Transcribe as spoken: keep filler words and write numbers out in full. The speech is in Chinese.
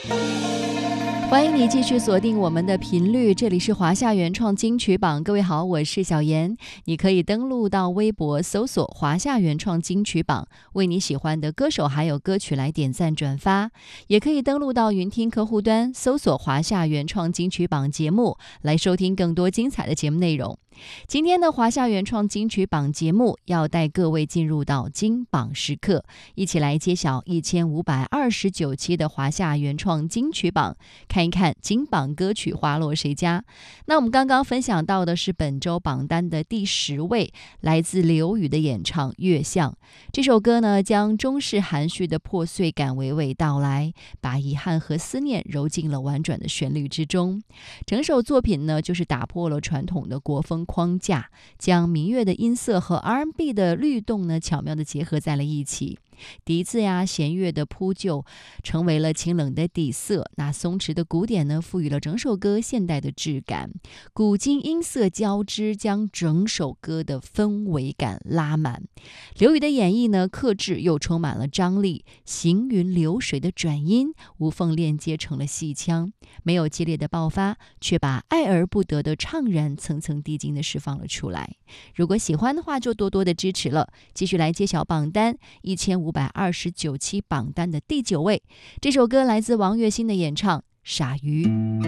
欢迎你继续锁定我们的频率，这里是华夏原创金曲榜。各位好，我是小妍。你可以登录到微博搜索华夏原创金曲榜，为你喜欢的歌手还有歌曲来点赞转发，也可以登录到云听客户端搜索华夏原创金曲榜节目，来收听更多精彩的节目内容。今天的华夏原创金曲榜节目要带各位进入到金榜时刻，一起来揭晓一千五百二十九期的华夏原创金曲榜，看一看金榜歌曲花落谁家。那我们刚刚分享到的是本周榜单的第十位，来自刘宇的演唱《月相》。这首歌呢，将中式含蓄的破碎感娓娓道来，把遗憾和思念揉进了婉转的旋律之中。整首作品呢，就是打破了传统的国风框架，将民乐的音色和 R and B 的律动呢巧妙地结合在了一起。笛子呀、弦乐的铺就成为了清冷的底色，那松弛的鼓点呢，赋予了整首歌现代的质感，古今音色交织，将整首歌的氛围感拉满。刘宇的演绎呢，克制又充满了张力，行云流水的转音无缝链接成了戏腔，没有激烈的爆发，却把爱而不得的怅然层层递进的释放了出来。如果喜欢的话，就多多的支持了。继续来揭晓榜单，一千五百二十九期榜单的第九位，这首歌来自王栎鑫的演唱《傻鱼》。